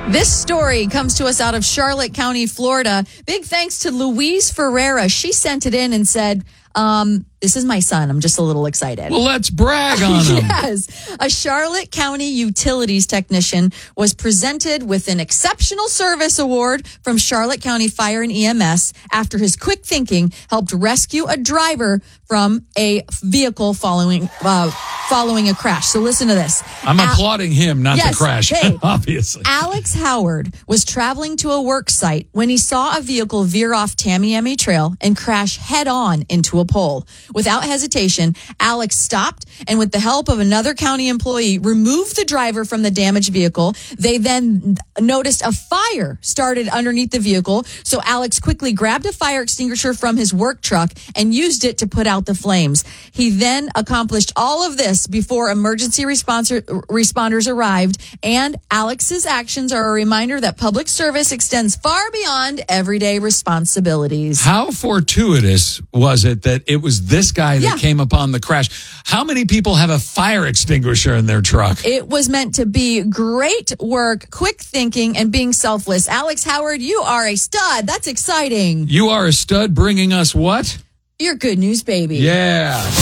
This story comes to us out of Charlotte County, Florida. Big thanks to Louise Ferreira. She sent it in and said, this is my son. I'm just a little excited. Well, let's brag on him. Yes. A Charlotte County utilities technician was presented with an Exceptional Service Award from Charlotte County Fire and EMS after his quick thinking helped rescue a driver from a vehicle following a crash. So listen to this. I'm applauding him, not the crash, hey, obviously. Alex Howard was traveling to a work site when he saw a vehicle veer off Tamiami Trail and crash head on into a pole. Without hesitation, Alex stopped and with the help of another county employee, removed the driver from the damaged vehicle. They then noticed a fire started underneath the vehicle. So Alex quickly grabbed a fire extinguisher from his work truck and used it to put out the flames. He then accomplished all of this before emergency responders arrived. And Alex's actions are a reminder that public service extends far beyond everyday responsibilities. How fortuitous was it that it was this guy that came upon the crash? How many people have a fire extinguisher in their truck? It was meant to be great work, quick thinking, and being selfless. Alex Howard, you are a stud. That's exciting. You are a stud bringing us what? Your good news, baby. Yeah.